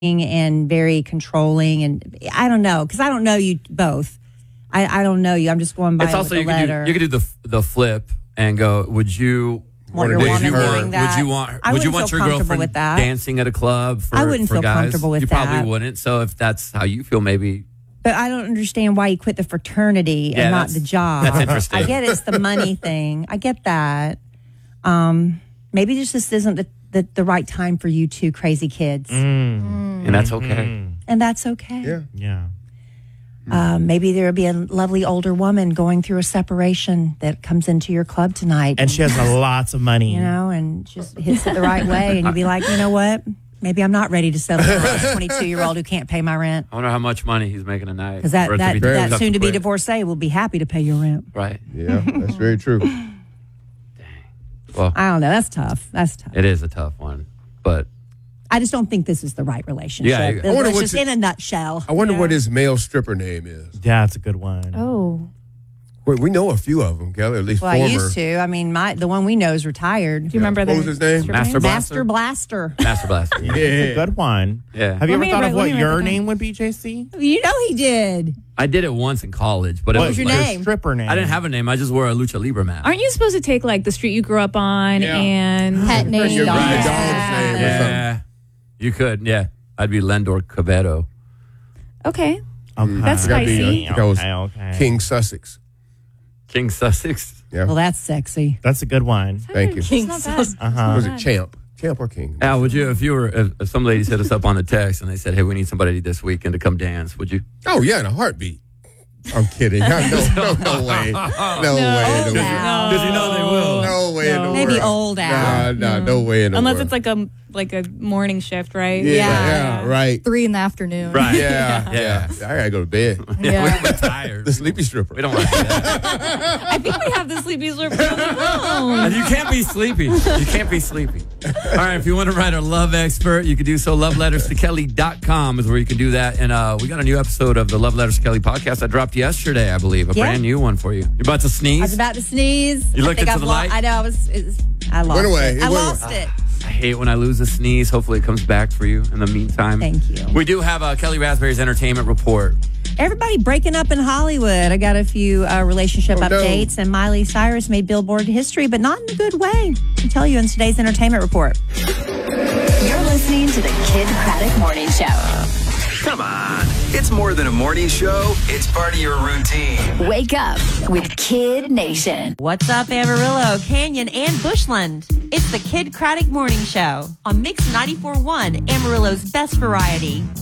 and very controlling, and I don't know, because I don't know you both. I don't know you. I'm just going by It's also the letter. you could do the flip and go. Would you want your woman doing that? Would you want your girlfriend dancing at a club? I wouldn't feel guys? comfortable with that. You probably wouldn't. So if that's how you feel, maybe. But I don't understand why you quit the fraternity and not the job. That's interesting. I get it's the money thing. I get that. Maybe this isn't the right time for you two crazy kids. And that's okay. And that's okay. Yeah. Maybe there'll be a lovely older woman going through a separation that comes into your club tonight. And she has lots of money. And just hits it the right way. And you'll be like, you know what? Maybe I'm not ready to settle for a 22-year-old who can't pay my rent. I wonder how much money he's making a night. Because that soon-to-be divorcee will be happy to pay your rent. Right. Yeah, that's very true. Dang. Well, I don't know. That's tough. It is a tough one. But I just don't think this is the right relationship. Yeah, I wonder just in a nutshell. I wonder what his male stripper name is. Yeah, that's a good one. Oh. We know a few of them, Kelly, at least Well, former. I used to. I mean, the one we know is retired. Do you remember What was his name? Master Master Blaster. Master Blaster. That's a good one. Yeah. Have you ever thought of what your that name would be, JC? You know he did. I did it once in college, but What it was your like, name? Stripper name. I didn't have a name. I just wore a lucha libre mask. Aren't you supposed to take like the street you grew up on and Pet name. Your dog? dog's name or something. Yeah, you could. Yeah, I'd be Lendor Cavedo. Okay. Okay. That's spicy. I was Okay. King Sussex. King Sussex. Yeah. Well, that's sexy. That's a good one. Thank you. It's not bad. Uh-huh. Was it Champ? Champ or King? Al, would you, if some ladies hit us up on the text and they said, hey, we need somebody this weekend to come dance, would you? Oh, yeah, in a heartbeat. I'm kidding. No way. No way. Al. Because you know they will. No way in the Maybe world. old Al. No way in the Unless world. it's like a morning shift, right? Yeah, right. 3 in the afternoon. Right. Yeah. I gotta go to bed. Yeah, we're tired. The sleepy stripper. We don't want to do that. I think we have the sleepy slurper on the phone. And you can't be sleepy. You can't be sleepy. All right, if you want to write a love expert, you can do so. LoveLettersToKelly.com is where you can do that. And we got a new episode of the Love Letters to Kelly podcast that dropped yesterday, I believe. A brand new one for you. You're about to sneeze? I was about to sneeze. You looked into the light? I know. I lost Went away. it. It I went lost away. it. I hate when I lose a sneeze. Hopefully it comes back for you in the meantime. Thank you. We do have Kelly Raspberry's entertainment report. Everybody breaking up in Hollywood. I got a few relationship updates, and Miley Cyrus made Billboard history, but not in a good way. I'll tell you in today's entertainment report. You're listening to the Kid Craddock Morning Show. Come on. It's more than a morning show. It's part of your routine. Wake up with Kid Nation. What's up, Amarillo, Canyon, and Bushland? It's the Kid Craddock Morning Show on Mix 94.1, Amarillo's best variety.